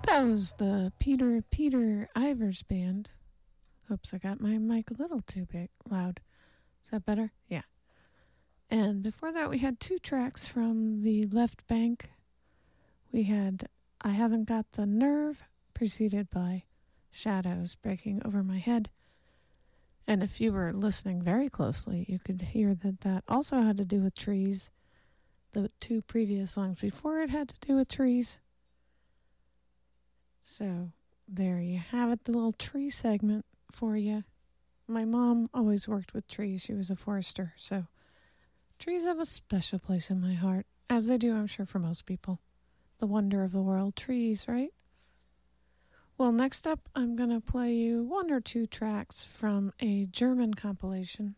That was the Peter Ivers Band. Oops, I got my mic a little too loud. Is that better? Yeah. And before that, we had two tracks from the Left Bank. We had I Haven't Got the Nerve, preceded by Shadows Breaking Over My Head. And if you were listening very closely, you could hear that that also had to do with trees. The two previous songs before it had to do with trees. So there you have it, the little tree segment for you. My mom always worked with trees. She was a forester, so trees have a special place in my heart, as they do, I'm sure, for most people. The wonder of the world, trees, right? Well, next up, I'm going to play you one or two tracks from a German compilation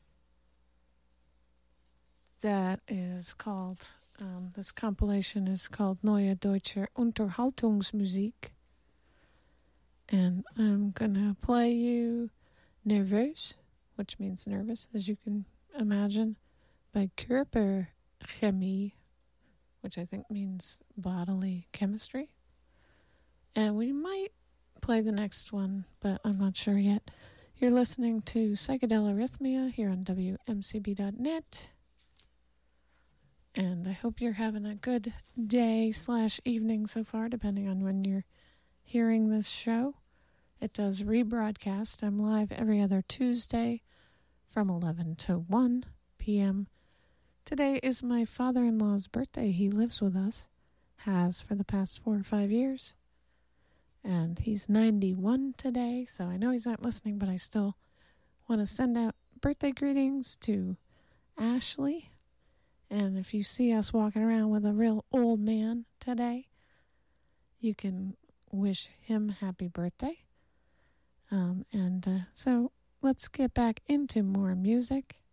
that is called, this compilation is called Neue Deutsche Unterhaltungsmusik. And I'm going to play you Nervös, which means nervous, as you can imagine, by Körperchemie, which I think means bodily chemistry. And we might play the next one, but I'm not sure yet. You're listening to Psychedelarrhythmia here on WMCB.net. And I hope you're having a good day/evening so far, depending on when you're hearing this show. It does rebroadcast. I'm live every other Tuesday from 11 to 1 p.m. Today is my father-in-law's birthday. He lives with us, has for the past 4 or 5 years. And he's 91 today, so I know he's not listening, but I still want to send out birthday greetings to Ashley. And if you see us walking around with a real old man today, you can wish him happy birthday. So let's get back into more music.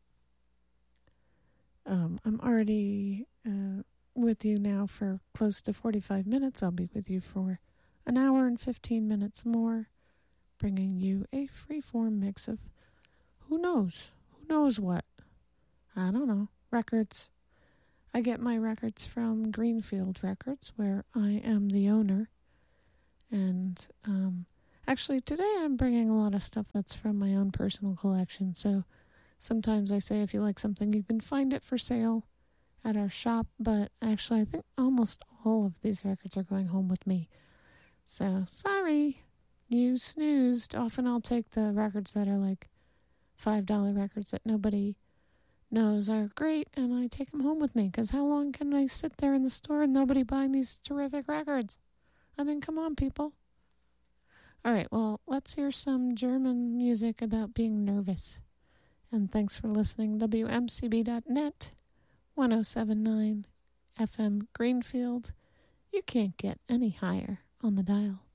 I'm already with you now for close to 45 minutes. I'll be with you for an hour and 15 minutes more, bringing you a freeform mix of who knows what. I don't know, records. I get my records from Greenfield Records, where I am the owner. And actually, today I'm bringing a lot of stuff that's from my own personal collection. So sometimes I say if you like something, you can find it for sale at our shop. But actually, I think almost all of these records are going home with me. So sorry, you snoozed. Often I'll take the records that are like $5 records that nobody knows are great, and I take them home with me, because how long can I sit there in the store and nobody buying these terrific records? I mean, come on, people. All right, well, let's hear some German music about being nervous. And thanks for listening. WMCB.net, 107.9 FM Greenfield. You can't get any higher on the dial.